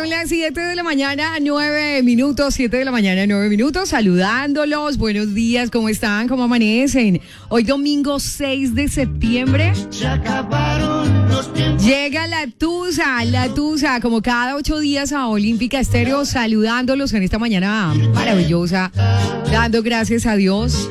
son las 7 de la mañana, 9 minutos, 7 de la mañana, 9 minutos, saludándolos. Buenos días, ¿cómo están? ¿Cómo amanecen? Hoy domingo 6 de septiembre. Llega la Tusa, como cada 8 días a Olímpica Estéreo, saludándolos en esta mañana maravillosa, dando gracias a Dios.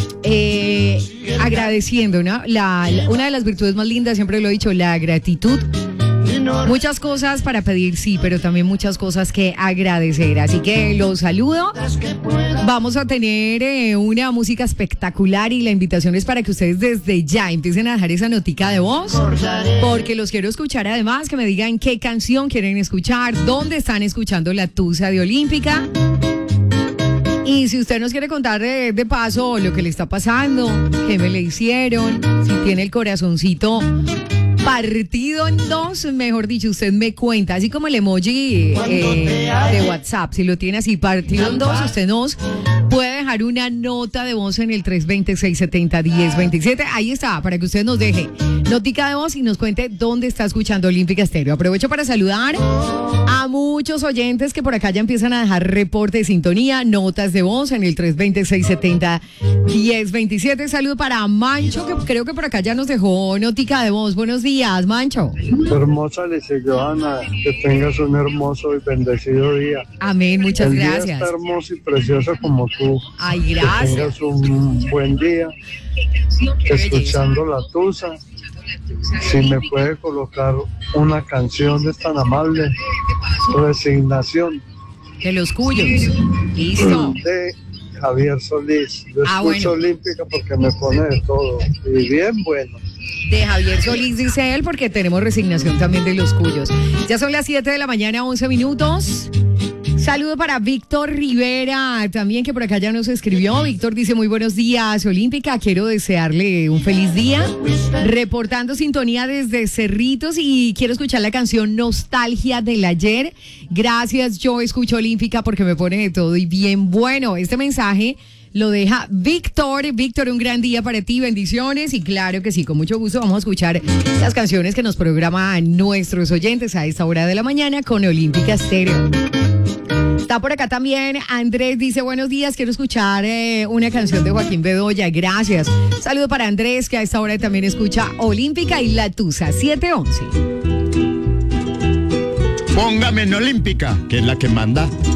Agradeciendo, ¿no? Una de las virtudes más lindas, siempre lo he dicho, la gratitud. Muchas cosas para pedir, sí, pero también muchas cosas que agradecer. Así que los saludo. Vamos a tener una música espectacular y la invitación es para que ustedes desde ya empiecen a dejar esa notica de voz, porque los quiero escuchar. Además, que me digan qué canción quieren escuchar, dónde están escuchando la Tusa de Olímpica. Y si usted nos quiere contar de paso lo que le está pasando, qué me le hicieron, si tiene el corazoncito partido en dos, mejor dicho, usted me cuenta, así como el emoji de WhatsApp, si lo tiene así partido en dos, usted nos puede dejar una nota de voz en el 320-670-1027, ahí está, para que usted nos deje notica de voz y nos cuente dónde está escuchando Olímpica Estéreo. Aprovecho para saludar a muchos oyentes que por acá ya empiezan a dejar reporte de sintonía, notas de voz en el 320-670-1027. Saludo para Mancho, que creo que por acá ya nos dejó notica de voz. Buenos días, Mancho. Hermosa Alicia Johanna, que tengas un hermoso y bendecido día. Amén, muchas gracias. Día está hermoso y precioso como tú. Ay, gracias. Que tengas un buen día escuchando la Tusa. Si me puede colocar una canción de tan amable, Resignación. De los Cuyos. Listo. De Javier Solís. Yo escucho bueno. Olímpica porque me pone de todo. Y bien bueno. De Javier Solís, dice él, porque tenemos Resignación también de los Cuyos. Ya son las 7 de la mañana, 11 minutos. Saludo para Víctor Rivera, también que por acá ya nos escribió. Víctor dice, muy buenos días, Olímpica. Quiero desearle un feliz día. Reportando sintonía desde Cerritos y quiero escuchar la canción Nostalgia del Ayer. Gracias, yo escucho Olímpica porque me pone de todo y bien bueno. Este mensaje lo deja Víctor. Víctor, un gran día para ti, bendiciones. Y claro que sí, con mucho gusto vamos a escuchar las canciones que nos programan nuestros oyentes a esta hora de la mañana con Olímpica Estéreo. Está por acá también Andrés, dice buenos días, quiero escuchar una canción de Joaquín Bedoya, gracias. Saludo para Andrés, que a esta hora también escucha Olímpica y la Tusa, 7:11. Póngame en Olímpica, que es la que manda.